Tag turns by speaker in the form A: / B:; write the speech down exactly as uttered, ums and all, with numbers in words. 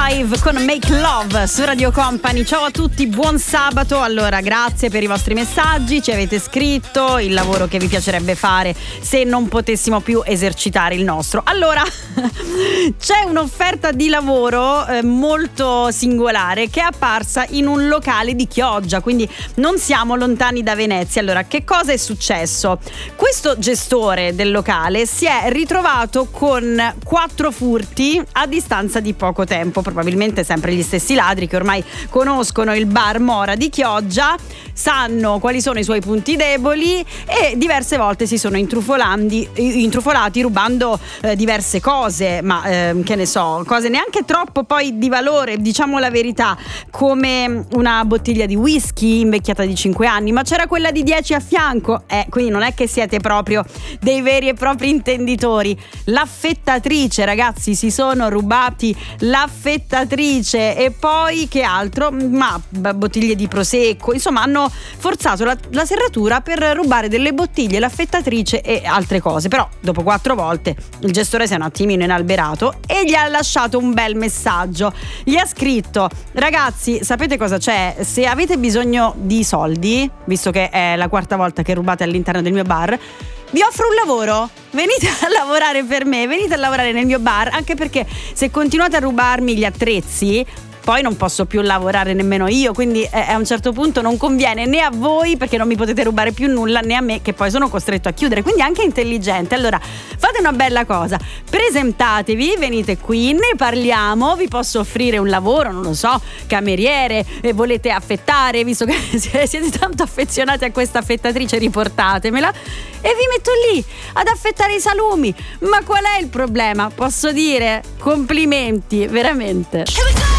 A: Five con Make Love su Radio Company. Ciao a tutti, buon sabato. Allora, grazie per i vostri messaggi, ci avete scritto il lavoro che vi piacerebbe fare se non potessimo più esercitare il nostro. Allora, c'è un'offerta di lavoro eh, molto singolare che è apparsa in un locale di Chioggia, quindi non siamo lontani da Venezia. Allora, che cosa è successo? Questo gestore del locale si è ritrovato con quattro furti a distanza di poco tempo, probabilmente sempre gli stessi ladri che ormai conoscono il bar Mora di Chioggia, sanno quali sono i suoi punti deboli e diverse volte si sono intrufolandi, intrufolati rubando eh, diverse cose, ma eh, che ne so, cose neanche troppo poi di valore, diciamo la verità, come una bottiglia di whisky invecchiata di cinque anni, ma c'era quella di dieci a fianco, eh, quindi non è che siete proprio dei veri e propri intenditori. L'affettatrice, ragazzi, si sono rubati l'affettatrice e poi che altro? Ma bottiglie di prosecco, insomma hanno forzato la, la serratura per rubare delle bottiglie, l'affettatrice e altre cose. Però dopo quattro volte il gestore si è un attimino inalberato e gli ha lasciato un bel messaggio. Gli ha scritto: ragazzi, sapete cosa c'è? Se avete bisogno di soldi, visto che è la quarta volta che rubate all'interno del mio bar, vi offro un lavoro, venite a lavorare per me, venite a lavorare nel mio bar, anche perché se continuate a rubarmi gli attrezzi poi non posso più lavorare nemmeno io, quindi eh, a un certo punto non conviene né a voi, perché non mi potete rubare più nulla, né a me, che poi sono costretto a chiudere. Quindi anche intelligente. Allora fate una bella cosa, presentatevi, venite qui, ne parliamo, vi posso offrire un lavoro, non lo so, cameriere, e volete affettare, visto che siete tanto affezionati a questa affettatrice, riportatemela e vi metto lì ad affettare i salumi. Ma qual è il problema? Posso dire complimenti, veramente.